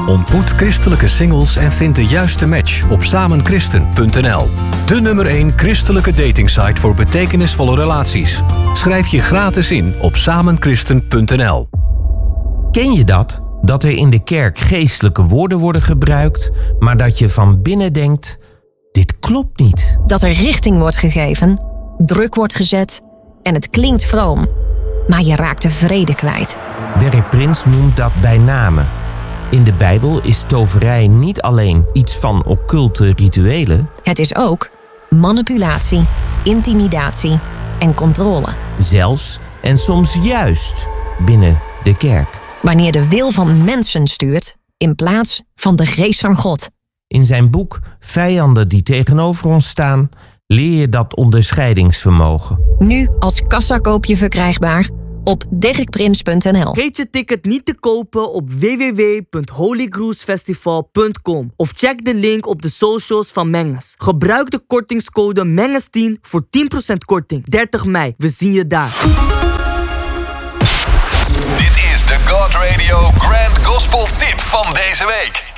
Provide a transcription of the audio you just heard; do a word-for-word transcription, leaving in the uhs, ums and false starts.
Ontmoet christelijke singles en vind de juiste match op samen christen punt n l. De nummer één christelijke datingsite voor betekenisvolle relaties. Schrijf je gratis in op samen christen punt n l. Ken je dat? Dat er in de kerk geestelijke woorden worden gebruikt, maar dat je van binnen denkt, dit klopt niet. Dat er richting wordt gegeven, druk wordt gezet en het klinkt vroom. Maar je raakt de vrede kwijt. Derek Prins noemt dat bij name. In de Bijbel is toverij niet alleen iets van occulte rituelen. Het is ook manipulatie, intimidatie en controle. Zelfs en soms juist binnen de kerk. Wanneer de wil van mensen stuurt in plaats van de geest van God. In zijn boek Vijanden die tegenover ons staan, leer je dat onderscheidingsvermogen. Nu als kassakoopje verkrijgbaar op derek prins punt n l. Vergeet je ticket niet te kopen op w w w punt holy cruise festival punt com of check de link op de socials van Menges. Gebruik de kortingscode Menges tien voor tien procent korting. dertig mei, we zien je daar. Dit is de God Radio Grand Gospel Tip van deze week.